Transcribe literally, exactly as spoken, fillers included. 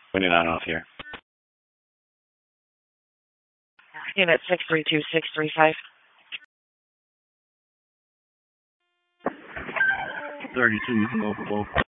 twenty-nine off here. Unit six three two six three five. thirty-two, you can go for both.